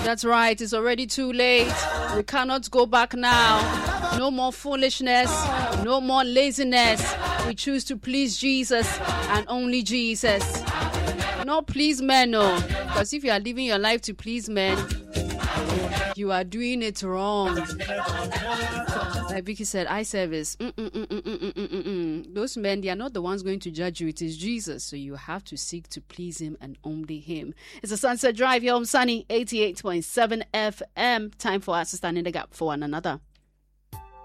That's right. It's already too late. We cannot go back now. No more foolishness. No more laziness. We choose to please Jesus and only Jesus. Not please men, no. Because if you are living your life to please men, you are doing it wrong. Like Vicky said, eye service. Those men, they are not the ones going to judge you. It is Jesus. So you have to seek to please him and only him. It's a Sunset Drive here on Sunny 88.7 FM. Time for us to stand in the gap for one another.